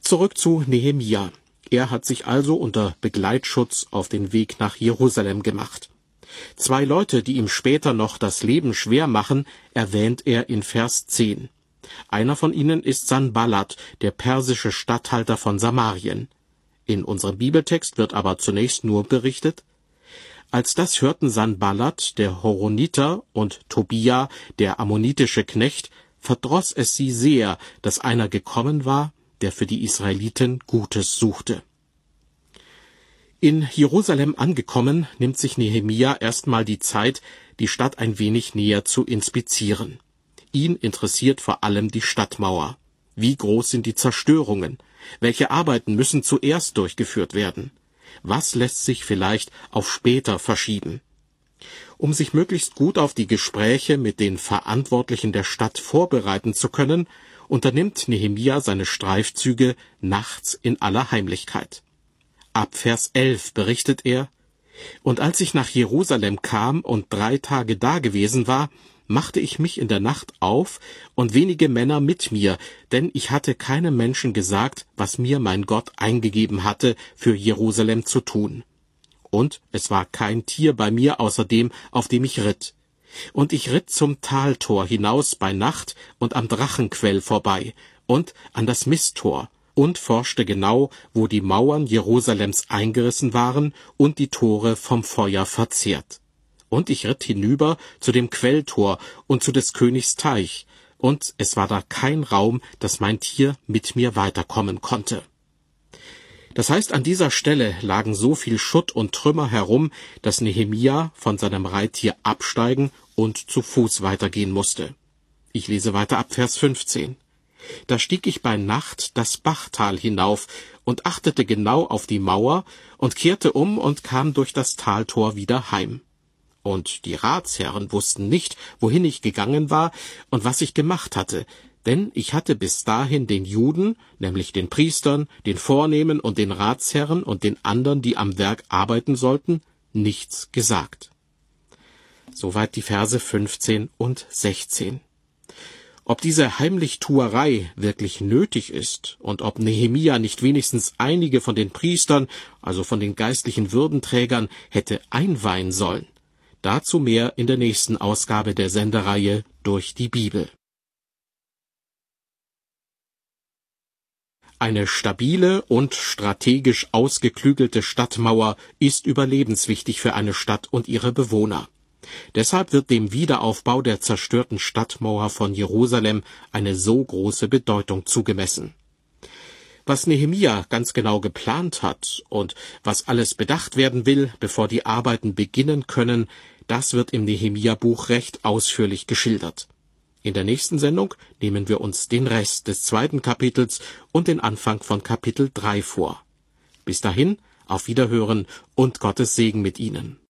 Zurück zu Nehemia. Er hat sich also unter Begleitschutz auf den Weg nach Jerusalem gemacht. 2 Leute, die ihm später noch das Leben schwer machen, erwähnt er in Vers 10. Einer von ihnen ist Sanballat, der persische Statthalter von Samarien. In unserem Bibeltext wird aber zunächst nur berichtet: Als das hörten Sanballat, der Horoniter, und Tobia, der ammonitische Knecht, verdross es sie sehr, dass einer gekommen war, der für die Israeliten Gutes suchte. In Jerusalem angekommen, nimmt sich Nehemia erstmal die Zeit, die Stadt ein wenig näher zu inspizieren. Ihn interessiert vor allem die Stadtmauer. Wie groß sind die Zerstörungen? Welche Arbeiten müssen zuerst durchgeführt werden? Was lässt sich vielleicht auf später verschieben? Um sich möglichst gut auf die Gespräche mit den Verantwortlichen der Stadt vorbereiten zu können, unternimmt Nehemia seine Streifzüge nachts in aller Heimlichkeit. Ab Vers 11 berichtet er: Und als ich nach Jerusalem kam und 3 Tage dagewesen war, machte ich mich in der Nacht auf und wenige Männer mit mir, denn ich hatte keinem Menschen gesagt, was mir mein Gott eingegeben hatte, für Jerusalem zu tun. Und es war kein Tier bei mir außer dem, auf dem ich ritt. Und ich ritt zum Taltor hinaus bei Nacht und am Drachenquell vorbei und an das Misttor und forschte genau, wo die Mauern Jerusalems eingerissen waren und die Tore vom Feuer verzehrt. Und ich ritt hinüber zu dem Quelltor und zu des Königs Teich, und es war da kein Raum, dass mein Tier mit mir weiterkommen konnte. Das heißt, an dieser Stelle lagen so viel Schutt und Trümmer herum, dass Nehemia von seinem Reittier absteigen und zu Fuß weitergehen musste. Ich lese weiter ab Vers 15. Da stieg ich bei Nacht das Bachtal hinauf und achtete genau auf die Mauer und kehrte um und kam durch das Taltor wieder heim. Und die Ratsherren wussten nicht, wohin ich gegangen war und was ich gemacht hatte, denn ich hatte bis dahin den Juden, nämlich den Priestern, den Vornehmen und den Ratsherren und den anderen, die am Werk arbeiten sollten, nichts gesagt. Soweit die Verse 15 und 16. Ob diese Heimlichtuerei wirklich nötig ist und ob Nehemia nicht wenigstens einige von den Priestern, also von den geistlichen Würdenträgern, hätte einweihen sollen, dazu mehr in der nächsten Ausgabe der Sendereihe Durch die Bibel. Eine stabile und strategisch ausgeklügelte Stadtmauer ist überlebenswichtig für eine Stadt und ihre Bewohner. Deshalb wird dem Wiederaufbau der zerstörten Stadtmauer von Jerusalem eine so große Bedeutung zugemessen. Was Nehemia ganz genau geplant hat und was alles bedacht werden will, bevor die Arbeiten beginnen können, das wird im Nehemia-Buch recht ausführlich geschildert. In der nächsten Sendung nehmen wir uns den Rest des 2. Kapitels und den Anfang von Kapitel 3 vor. Bis dahin, auf Wiederhören und Gottes Segen mit Ihnen.